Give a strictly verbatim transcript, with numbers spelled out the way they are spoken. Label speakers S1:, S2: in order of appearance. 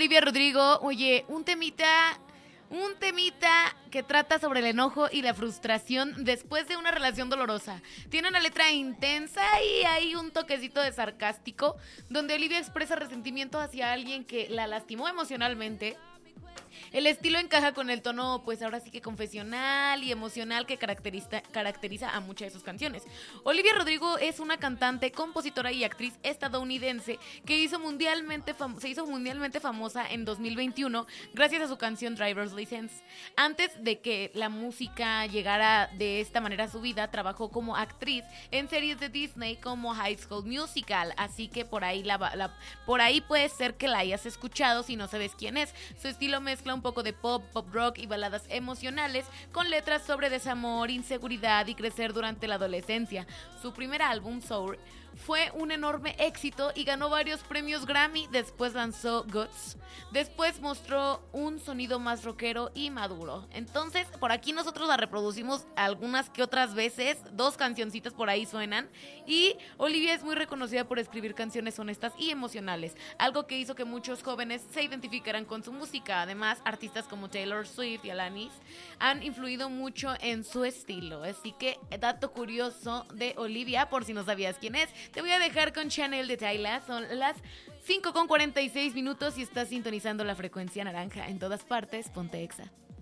S1: Olivia Rodrigo. Oye, un temita... Un temita que trata sobre el enojo y la frustración después de una relación dolorosa. Tiene una letra intensa y hay un toquecito de sarcástico donde Olivia expresa resentimiento hacia alguien que la lastimó emocionalmente. El estilo encaja con el tono, pues ahora sí que confesional y emocional que caracteriza, caracteriza a muchas de sus canciones. Olivia Rodrigo es una cantante, compositora y actriz estadounidense que hizo mundialmente fam- se hizo mundialmente famosa en dos mil veintiuno gracias a su canción Driver's License. Antes de que la música llegara de esta manera a su vida, trabajó como actriz en series de Disney como High School Musical, así que por ahí, la, la, por ahí puede ser que la hayas escuchado si no sabes quién es. Su estilo mezcla un poco de pop, pop rock y baladas emocionales con letras sobre desamor, inseguridad y crecer durante la adolescencia. Su primer álbum, Sour, fue un enorme éxito y ganó varios premios Grammy. Después lanzó Guts. Después mostró un sonido más rockero y maduro. Entonces, por aquí nosotros la reproducimos algunas que otras veces. Dos cancioncitas por ahí suenan. Y Olivia es muy reconocida por escribir canciones honestas y emocionales, algo que hizo que muchos jóvenes se identificaran con su música. Además, artistas como Taylor Swift y Alanis han influido mucho en su estilo. Así que, dato curioso de Olivia, por si no sabías quién es, te voy a dejar con Chanel de Tyla. Son las cinco con cuarenta y seis minutos y estás sintonizando la frecuencia naranja en todas partes. Ponte Exa.